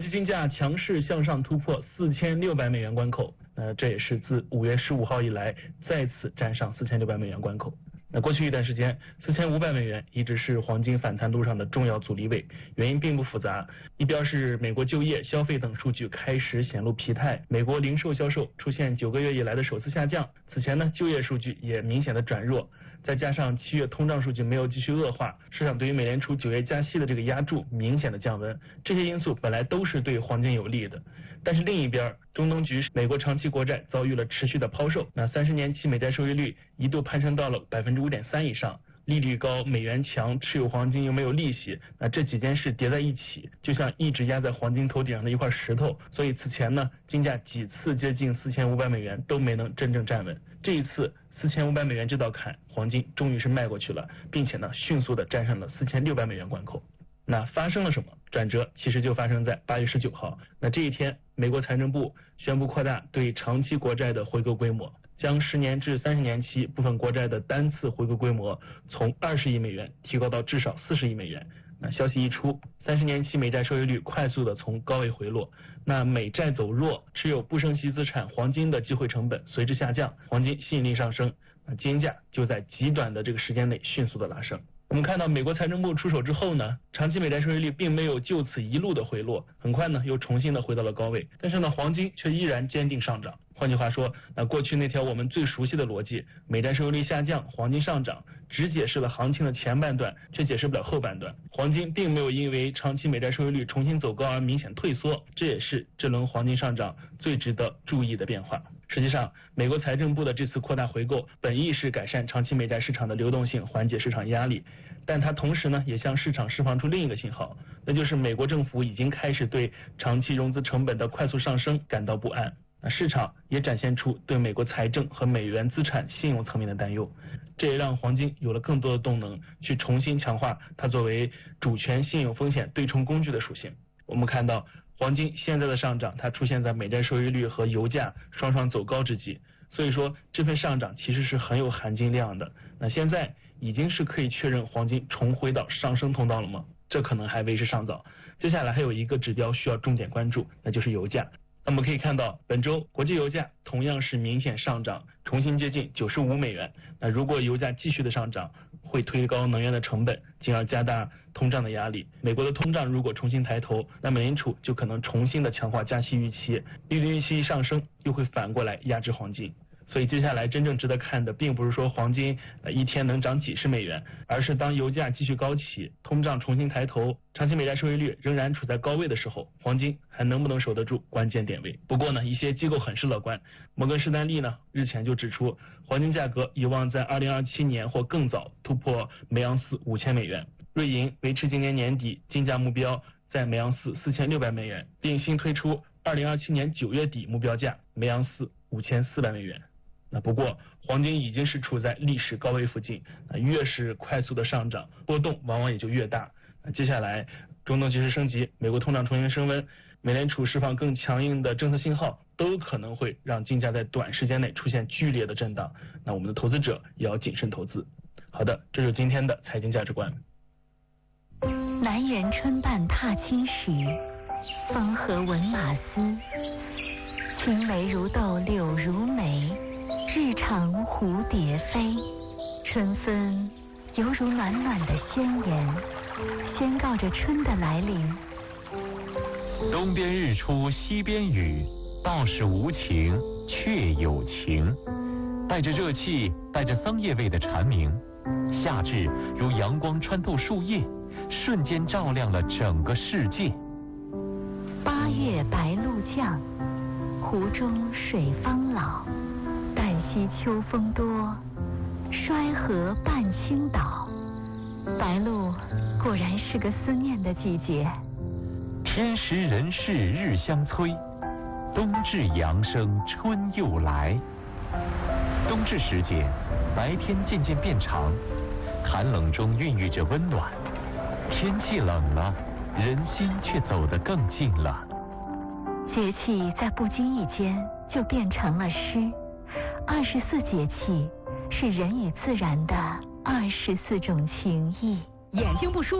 金价强势向上突破4600美元关口，这也是自5月15号以来再次站上4600美元关口。过去一段时间，4500美元一直是黄金反弹路上的重要阻力位，原因并不复杂，一边是美国就业、消费等数据开始显露疲态，美国零售销售出现9个月以来的首次下降，此前呢就业数据也明显的转弱，再加上7月通胀数据没有继续恶化，市场对于美联储9月加息的这个压注明显的降温，这些因素本来都是对黄金有利的。但是另一边，中东局势，美国长期国债遭遇了持续的抛售，30年期美债收益率一度攀升到了5.3%以上，利率高、美元强、持有黄金又没有利息，这几件事叠在一起，就像一直压在黄金头顶上的一块石头，所以此前呢，金价几次接近4500美元都没能真正站稳，这一次4500美元这道坎，黄金终于是迈过去了，并且呢，迅速的站上了4600美元关口。发生了什么？转折其实就发生在8月19号。这一天，美国财政部宣布扩大对长期国债的回购规模，将10年至30年期部分国债的单次回购规模从20亿美元提高到至少40亿美元。消息一出，30年期美债收益率快速的从高位回落，美债走弱，持有不升息资产黄金的机会成本随之下降，黄金吸引力上升，金价就在极短的这个时间内迅速的拉升。我们看到美国财政部出手之后呢，长期美债收益率并没有就此一路的回落，很快呢又重新的回到了高位，但是呢黄金却依然坚定上涨。换句话说，过去那条我们最熟悉的逻辑，美债收益率下降，黄金上涨，只解释了行情的前半段，却解释不了后半段。黄金并没有因为长期美债收益率重新走高而明显退缩，这也是这轮黄金上涨最值得注意的变化。实际上，美国财政部的这次扩大回购本意是改善长期美债市场的流动性，缓解市场压力，但它同时呢也向市场释放出另一个信号，那就是美国政府已经开始对长期融资成本的快速上升感到不安。市场也展现出对美国财政和美元资产信用层面的担忧，这也让黄金有了更多的动能去重新强化它作为主权信用风险对冲工具的属性。我们看到黄金现在的上涨，它出现在美债收益率和油价双双走高之际，所以说这份上涨其实是很有含金量的。现在已经是可以确认黄金重回到上升通道了吗？这可能还为时尚早。接下来还有一个指标需要重点关注，那就是油价。我们可以看到，本周国际油价同样是明显上涨，重新接近95美元。如果油价继续的上涨，会推高能源的成本，进而加大通胀的压力。美国的通胀如果重新抬头，那美联储就可能重新的强化加息预期，利率预期一上升，又会反过来压制黄金。所以接下来真正值得看的，并不是说黄金一天能涨几十美元，而是当油价继续高企，通胀重新抬头，长期美债收益率仍然处在高位的时候，黄金还能不能守得住关键点位？不过呢，一些机构很是乐观，摩根士丹利呢日前就指出，黄金价格有望在2027年或更早突破每盎司5000美元。瑞银维持今年年底金价目标在每盎司4600美元，并新推出2027年9月底目标价每盎司5400美元。不过黄金已经是处在历史高位附近，越是快速的上涨，波动往往也就越大。接下来中东局势升级，美国通胀重新升温，美联储释放更强硬的政策信号，都可能会让金价在短时间内出现剧烈的震荡。我们的投资者也要谨慎投资。好的，这就是今天的财经价值观。 南人春半踏青时，风和闻马嘶。青梅如豆柳如眉，日长蝴蝶飞。春分犹如暖暖的宣言，宣告着春的来临。 东边日出西边雨，道是无晴却有晴。带着热气，带着桑叶味的蝉鸣，夏至如阳光穿透树叶，瞬间照亮了整个世界。 8月白露降，湖中水方老。旦夕秋风多，衰河半倾倒。白露果然是个思念的季节。 天时人事日相催，冬至阳生春又来。冬至时节，白天渐渐变长，寒冷中孕育着温暖。天气冷了，人心却走得更近了。 节气在不经意间就变成了诗。24节气是人与自然的24种情谊。 眼睛不舒服。